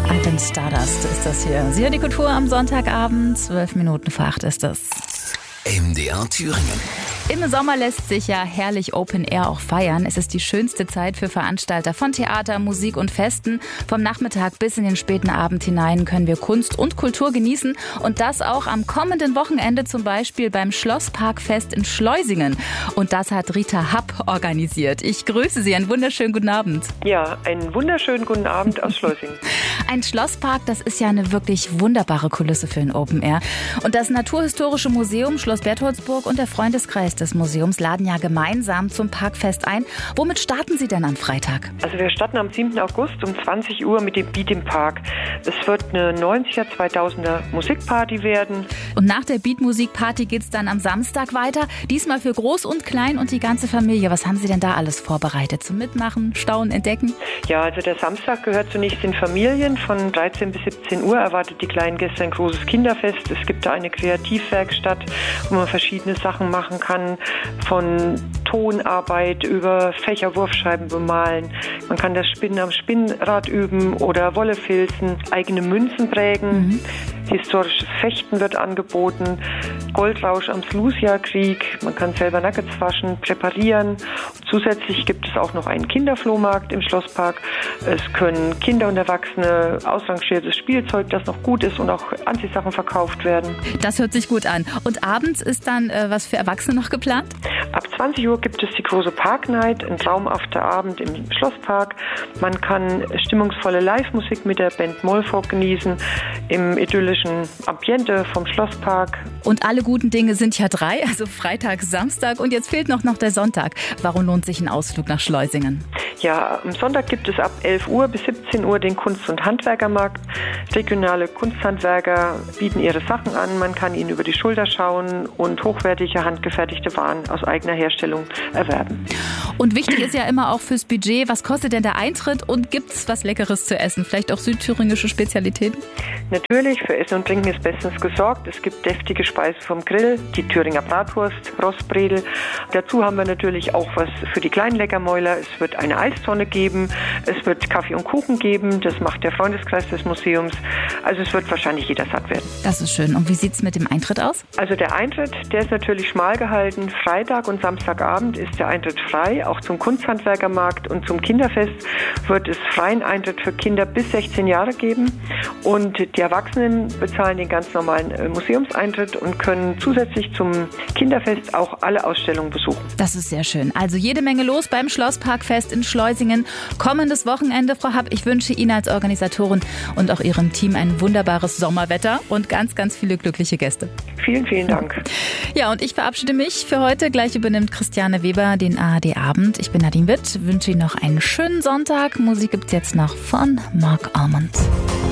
Ivan Stardust ist das hier. Sie hören die Kultur am Sonntagabend, 12 Minuten vor 8 ist das. MDR Thüringen. Im Sommer lässt sich ja herrlich Open Air auch feiern. Es ist die schönste Zeit für Veranstalter von Theater, Musik und Festen. Vom Nachmittag bis in den späten Abend hinein können wir Kunst und Kultur genießen. Und das auch am kommenden Wochenende, zum Beispiel beim Schlossparkfest in Schleusingen. Und das hat Rita Happ organisiert. Ich grüße Sie, einen wunderschönen guten Abend. Ja, einen wunderschönen guten Abend aus Schleusingen. Ein Schlosspark, das ist ja eine wirklich wunderbare Kulisse für ein Open Air. Und das Naturhistorische Museum Schloss Bertholdsburg und der Freundeskreis des Museums laden ja gemeinsam zum Parkfest ein. Womit starten Sie denn am Freitag? Also wir starten am 7. August um 20 Uhr mit dem Beat im Park. Es wird eine 90er, 2000er Musikparty werden. Und nach der Beat-Musikparty geht es dann am Samstag weiter. Diesmal für Groß und Klein und die ganze Familie. Was haben Sie denn da alles vorbereitet zum Mitmachen, Staunen, Entdecken? Ja, also der Samstag gehört zunächst den Familien. Von 13 bis 17 Uhr erwartet die kleinen Gäste ein großes Kinderfest. Es gibt da eine Kreativwerkstatt, wo man verschiedene Sachen machen kann. Von Tonarbeit über Fächerwurfscheiben bemalen. Man kann das Spinnen am Spinnrad üben oder Wolle filzen, eigene Münzen prägen. Historisches Fechten wird angeboten, Goldrausch am Slusia-Krieg. Man kann selber Nuggets waschen, präparieren. Zusätzlich gibt es auch noch einen Kinderflohmarkt im Schlosspark. Es können Kinder und Erwachsene ausrangiertes Spielzeug, das noch gut ist, und auch Anziehsachen verkauft werden. Das hört sich gut an. Und abends ist dann was für Erwachsene noch geplant? Ab 20 Uhr gibt es die große Park Night, ein traumhafter Abend im Schlosspark. Man kann stimmungsvolle Live-Musik mit der Band Molfog genießen, im idyllischen Ambiente vom Schlosspark. Und alle guten Dinge sind ja 3, also Freitag, Samstag und jetzt fehlt noch der Sonntag. Warum lohnt sich ein Ausflug nach Schleusingen? Ja, am Sonntag gibt es ab 11 Uhr bis 17 Uhr den Kunst- und Handwerkermarkt. Regionale Kunsthandwerker bieten ihre Sachen an. Man kann ihnen über die Schulter schauen und hochwertige, handgefertigte Waren aus eigener Herstellung erwerben. Und wichtig ist ja immer auch fürs Budget, was kostet denn der Eintritt und gibt es was Leckeres zu essen? Vielleicht auch südthüringische Spezialitäten? Natürlich, für Essen und Trinken ist bestens gesorgt. Es gibt deftige Speisen vom Grill, die Thüringer Bratwurst, Rostbredel. Dazu haben wir natürlich auch was für die kleinen Leckermäuler. Es wird eine Eistonne geben, es wird Kaffee und Kuchen geben. Das macht der Freundeskreis des Museums. Also es wird wahrscheinlich jeder satt werden. Das ist schön. Und wie sieht es mit dem Eintritt aus? Also der Eintritt, der ist natürlich schmal gehalten. Freitag und Samstagabend ist der Eintritt frei. Auch zum Kunsthandwerkermarkt und zum Kinderfest wird es freien Eintritt für Kinder bis 16 Jahre geben. Und die Erwachsenen bezahlen den ganz normalen Museumseintritt und können zusätzlich zum Kinderfest auch alle Ausstellungen besuchen. Das ist sehr schön. Also jede Menge los beim Schlossparkfest in Schleusingen. Kommendes Wochenende, Frau Happ. Ich wünsche Ihnen als Organisatorin und auch Ihrem Team ein wunderbares Sommerwetter und ganz, ganz viele glückliche Gäste. Vielen, vielen Dank. Ja, und ich verabschiede mich für heute. Gleich übernimmt Christiane Weber den ARD-Abend. Ich bin Nadine Witt, wünsche Ihnen noch einen schönen Sonntag. Musik gibt's jetzt noch von Mark Almond.